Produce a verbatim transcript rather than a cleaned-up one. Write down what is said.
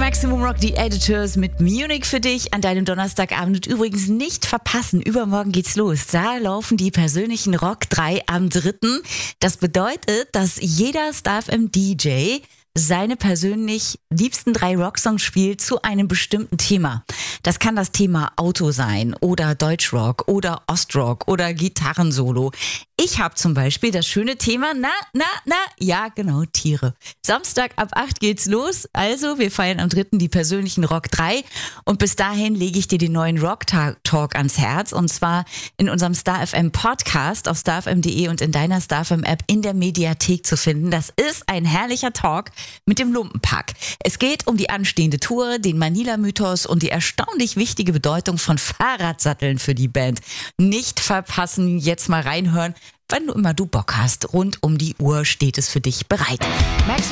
Maximum Rock, die Editors mit Munich für dich an deinem Donnerstagabend. Und übrigens nicht verpassen, übermorgen geht's los. Da laufen die persönlichen Rock drei am dritten Das bedeutet, dass jeder Star F M D J seine persönlich liebsten drei Rocksongs spielt zu einem bestimmten Thema. Das kann das Thema Auto sein oder Deutschrock oder Ostrock oder Gitarrensolo. Ich habe zum Beispiel das schöne Thema, na, na, na, ja genau, Tiere. Samstag ab acht geht's los, also wir feiern am dritten die persönlichen Rock drei und bis dahin lege ich dir den neuen Rock Talk ans Herz und zwar in unserem Star F M Podcast auf star f m punkt de und in deiner Star F M App in der Mediathek zu finden. Das ist ein herrlicher Talk mit dem Lumpenpack. Es geht um die anstehende Tour, den Manila-Mythos und die erstaunlich wichtige Bedeutung von Fahrradsatteln für die Band. Nicht verpassen, jetzt mal reinhören. Wann du immer du Bock hast, rund um die Uhr steht es für dich bereit. Merkst